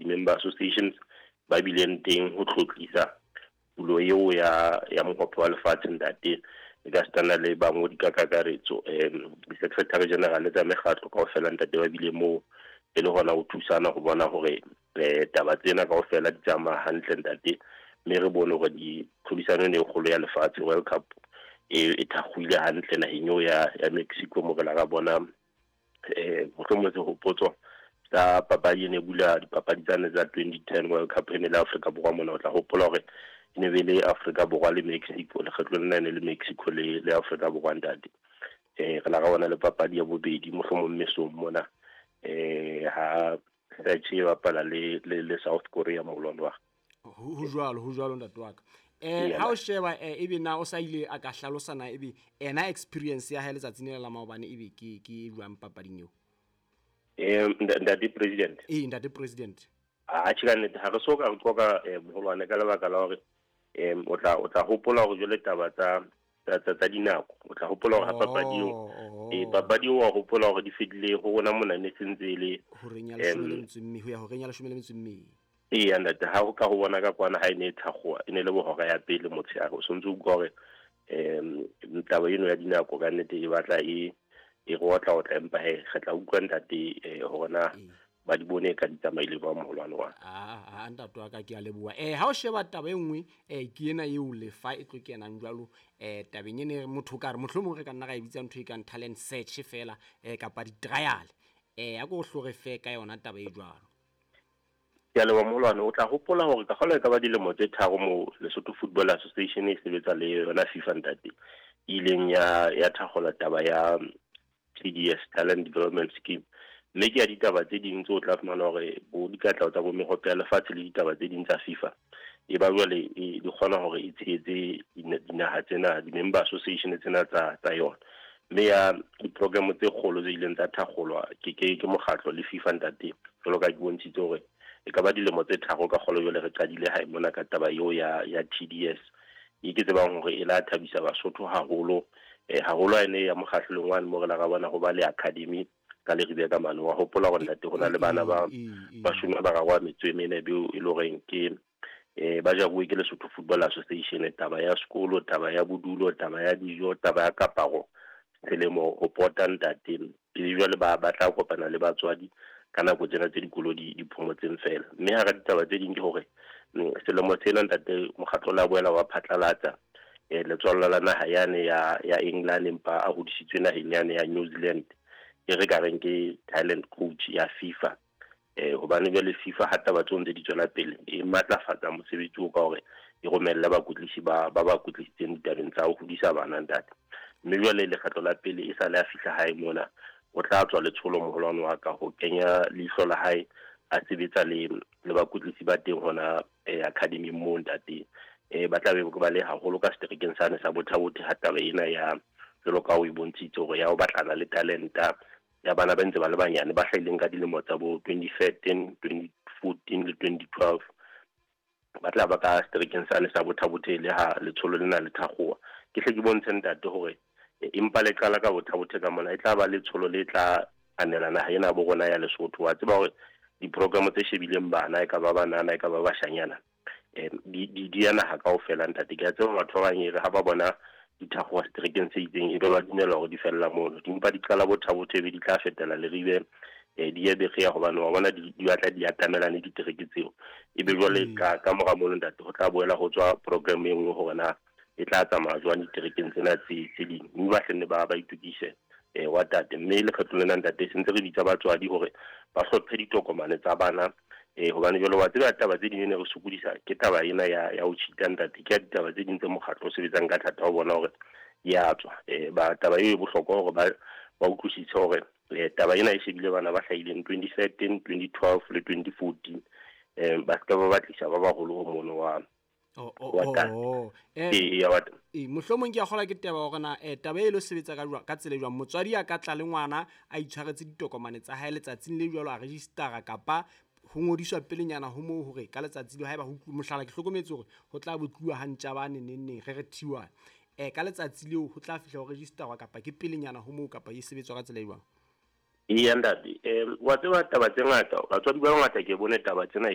di-member associations ba bileng teng ho tlhotlisa pulo eo ya mokgwa wa lefatshe ntate e ka stana le bangodi ka kakaretso di-secretary general tsa mekgatlo kaofela ntate ba bile moo e le hona ho thusana go bona hore taba tsena kaofela di tsamaya hantle ntate mme re bone hore tlhodisano e kgolo ya lefatshe World Cup e thakgwile hantle naheng eo ya Mexico mo re la ra bona mohlomong se hopotso tsa papadi ne bula dipapadi tsane tsa 2010 World Cup ne le Afrika Borwa mona o tla hopola hore e ne be le Afrika Borwa le Mexico le kgetlo lena ne le Mexico le Afrika Borwa ntate re la ga bona le papadi ya bobedi mohlomong mesong mona ha se bapala le South Korea molwana wa ho jwalo ntate wa ka ha o sheba ebe na o sa ile a ka hlalosana ebe ena experience ya ha letsatsing la maobane ebe ke buang papading eo ntate president ntate president tshikane ha re soka re qoka boholwane ka lebaka la hore o tla hopola hore jole taba tsa dinako o tla hopola hore ha papadi wa hopola hore di fedile ho rona mona ne sentse le ho renya 12 ho ya ho renya 12 ntate ha o ka ho bona ka kwana ha ene thakgoa ene le bohora ya pele motshehare o sontse o gore taba eno ya dinako ka nnete e batla e rotla o tla empa he kgetla utlwa ntate hona ba di bone ka ditsamaile ba moholwane wa ntate wa ka ke a leboa ha o sheba taba engwe ke ena eo le fa e tlo kenang jwalo tabeng ene motho ka re mohlomong re ka nna ga e bitsa ntho e kang talent search fela kapa di trial a go hlore fe ka yona taba e jwalo ya le wa molwane o tla hopola hore ka kgola ka ba dilemo tse tharo mo Lesotho Football Association e sebetsa le yona FIFA ntate ileng ya thakgola taba ya TDS Talent Development Scheme mme ke ya ditaba tse ding tse o tla fumana hore bo dikatla tsa bo mehope ya lefatshe le ditaba tse ding tsa FIFA e ba jwale di kgona hore e tshetse dinaha tsena di-member association tsena tsa yona mme ya di-program tse kgolo tse ileng tsa thakgolwa ke mokgatlo le FIFA ntate jwalo ka ke bontshitse hore e ka ba dilemo tse tharo ka kgolo jwale re qadile ha mona ka taba eo ya TDS ke tsebang hore e la thabisa Basotho haholo haholo ene ya mokgahlelong wa mo re la ga bona go ba le academy ka le ribe ka mano wa hopola go ntate go na le bana ba shuma ba ga wa metswe mena be e lo reng ke ba ja bue ke Lesotho Football Association taba ya sekolo taba ya bodulo taba ya dijo taba ya kaparo selemo o pota ntate le jwale ba tla kopana le batswadi kana go tsena tse dikolo di phomotseng fela mme ha ga ditaba tse ding ke hore selemo tsena ntate mokgatlo la boela wa phatlalatsa letswalo la naha yane ya England empa a hodisitswe naheng yane ya New Zealand e re ka reng ke talent coach ya FIFA hobane jwale FIFA ha taba tsontse di tswela pele e matlafatsa mosebetsi o ka hore e romella bakutlisi ba kutlisitseng ditabeng tsa ho hodisa bana ntate mme jwale le kgatlo la pele e sa le a fihla hae mona o tla tswa letsholo moholwane wa ka ho kenya leihlo la hae a sebetsa le bakutlisi ba teng hona academy mo ntate ba tla be ba le haholo ka strerekeng sane sa bothabothe ha taba ena ya jwalo ka o bontshitse hore ya o batlana le talenta ya bana ba ntse ba le banyane ba hlaileng ka dilemo tsa bo 2013 2014 le 2012 ba tla ba ka strerekeng sane sa bothabothe le ha letsholo lena le thakgoa ke hle ke bontshe ntate hore impa le qala ka bothabothe ka mona e tla ba letsholo le tla anelana ha ena bo rona ya Lesotho wa tseba hore di-program tse shebileng bana e ka ba banana e ka ba bashanyana di yana ha kaofela ntate ke a tseba batho ba banyere ha ba bona dithakgoa strerekeng se itseng e be ba dumela hore di fella mono dimpa di qala bothabothe be di tla fetela le ribe di ebege ya hobane wa bona di batla di atamelane ditereke tseo e be jwale ka mora mono ntate go tla boela go tswa program e nngwe hore na e tla tsamaya jwang diterekeng tsena tse ding mme ba hlenne ba itukise wa tate mme le kgetlo lena ntate sentse re bitsa batswadi hore ba hlophe ditokomane tsa bana hobane jwale wa tseba taba tse ding ne re sokodisa ke taba ena ya ho cheata ntate ke ditaba tse ding tse mokgatlo o sebetsang ka thata ho bona hore ya tswa ba taba e bohlokwa hore ba utlwisise hore taba ena e shebile bana ba hlahileng 2013 2012 le 2014 ba ska ba batlisa ba baholo ho mono wa mohlomong ke a kgola ke taba hore na taba e lo sebetsa ka tsela jwang motswadi a ka tla le ngwana a itshwaretse ditokomane tsa hae letsatsing le jwalo a registera kapa ho ngodiswa pelenyana ho moo hore ka letsatsi le haeba ho mohlala ke hlokometse hore ho tla botluwa hantja bane neng re thiwa ka letsatsi leo ho tla fihla ho registerwa kapa ke pelenyana ho moo kapa e sebetswa ka tsela jwang ntate wa tseba taba tse ngata batswadi ba bangata ke bone taba tsena